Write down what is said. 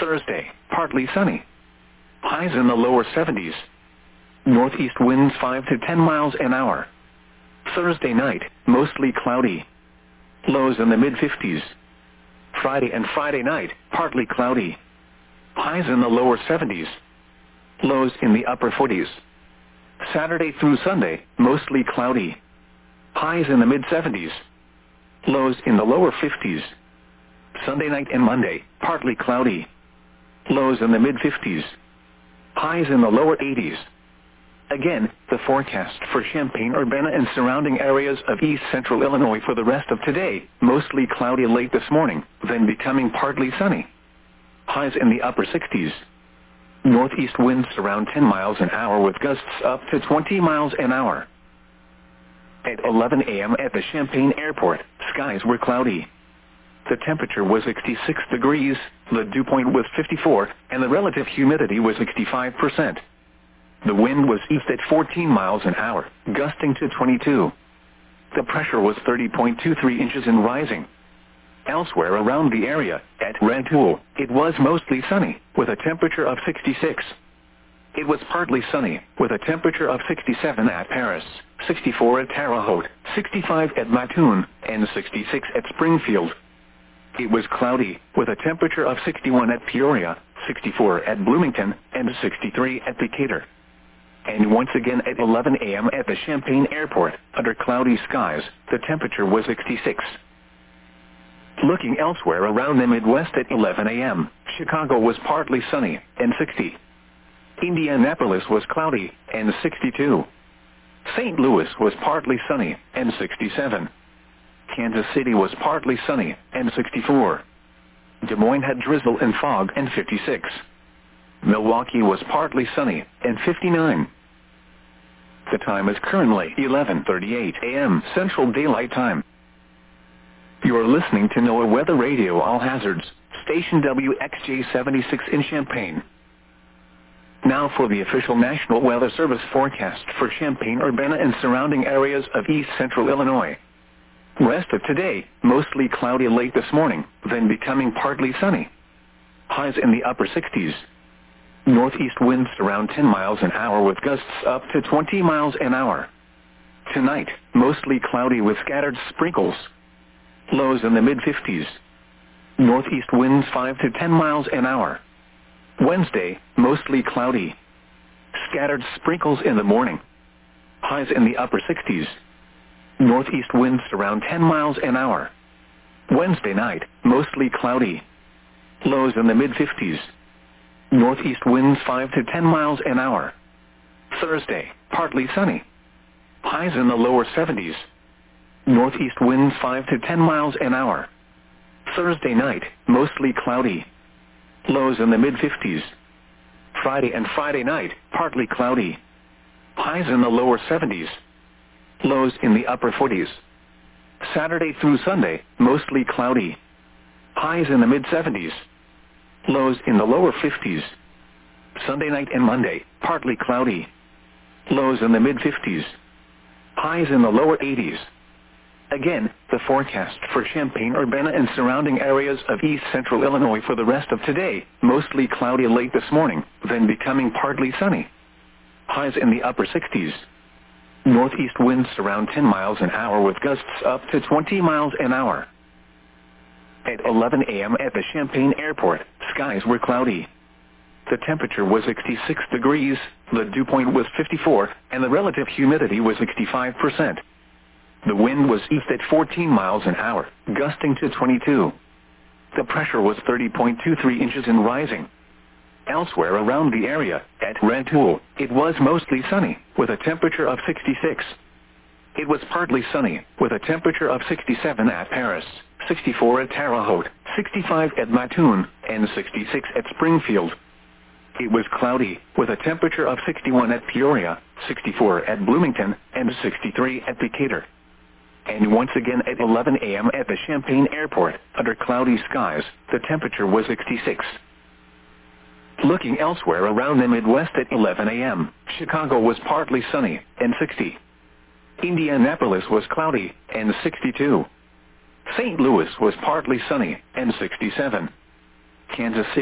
Thursday, partly sunny. Highs in the lower 70s. Northeast winds 5 to 10 miles an hour. Thursday night, mostly cloudy. Lows in the mid-50s. Friday and Friday night, partly cloudy. Highs in the lower 70s. Lows in the upper 40s. Saturday through Sunday, mostly cloudy. Highs in the mid-70s. Lows in the lower 50s. Sunday night and Monday, partly cloudy. Lows in the mid-50s. Highs in the lower 80s. Again, the forecast for Champaign-Urbana and surrounding areas of east central Illinois for the rest of today, mostly cloudy late this morning, then becoming partly sunny. Highs in the upper 60s. Northeast winds around 10 miles an hour with gusts up to 20 miles an hour. At 11 a.m. at the Champaign Airport, skies were cloudy. The temperature was 66 degrees, the dew point was 54, and the relative humidity was 65%. The wind was east at 14 miles an hour, gusting to 22. The pressure was 30.23 inches and rising. Elsewhere around the area, at Rantoul, it was mostly sunny, with a temperature of 66. It was partly sunny, with a temperature of 67 at Paris, 64 at Terre Haute, 65 at Mattoon, and 66 at Springfield. It was cloudy, with a temperature of 61 at Peoria, 64 at Bloomington, and 63 at Decatur. And once again at 11 a.m. at the Champaign Airport, under cloudy skies, the temperature was 66. Looking elsewhere around the Midwest at 11 a.m., Chicago was partly sunny, and 60. Indianapolis was cloudy, and 62. St. Louis was partly sunny, and 67. Kansas City was partly sunny, and 64. Des Moines had drizzle and fog, and 56. Milwaukee was partly sunny, and 59. The time is currently 11:38 a.m. Central Daylight Time. You are listening to NOAA Weather Radio All Hazards, station WXJ-76 in Champaign. Now for the official National Weather Service forecast for Champaign-Urbana and surrounding areas of east central Illinois. Rest of today, mostly cloudy late this morning, then becoming partly sunny. Highs in the upper 60s. Northeast winds around 10 miles an hour with gusts up to 20 miles an hour. Tonight, mostly cloudy with scattered sprinkles. Lows in the mid-50s. Northeast winds 5 to 10 miles an hour. Wednesday, mostly cloudy. Scattered sprinkles in the morning. Highs in the upper 60s. Northeast winds around 10 miles an hour. Wednesday night, mostly cloudy. Lows in the mid-50s. Northeast winds 5 to 10 miles an hour. Thursday, partly sunny. Highs in the lower 70s. Northeast winds 5 to 10 miles an hour. Thursday night, mostly cloudy. Lows in the mid-50s. Friday and Friday night, partly cloudy. Highs in the lower 70s. Lows in the upper 40s. Saturday through Sunday, mostly cloudy. Highs in the mid-70s. Lows in the lower 50s. Sunday night and Monday, partly cloudy. Lows in the mid-50s. Highs in the lower 80s. Again, the forecast for Champaign-Urbana and surrounding areas of east central Illinois for the rest of today, mostly cloudy late this morning, then becoming partly sunny. Highs in the upper 60s. Northeast winds around 10 miles an hour with gusts up to 20 miles an hour. At 11 a.m. at the Champaign Airport, skies were cloudy. The temperature was 66 degrees, the dew point was 54, and the relative humidity was 65%. The wind was east at 14 miles an hour, gusting to 22. The pressure was 30.23 inches and rising. Elsewhere around the area, at Rantoul, it was mostly sunny, with a temperature of 66. It was partly sunny, with a temperature of 67 at Paris, 64 at Terre Haute, 65 at Mattoon, and 66 at Springfield. It was cloudy, with a temperature of 61 at Peoria, 64 at Bloomington, and 63 at Decatur. And once again at 11 a.m. at the Champaign Airport, under cloudy skies, the temperature was 66. Looking elsewhere around the Midwest at 11 a.m., Chicago was partly sunny, and 60. Indianapolis was cloudy, and 62. St. Louis was partly sunny, and 67. Kansas City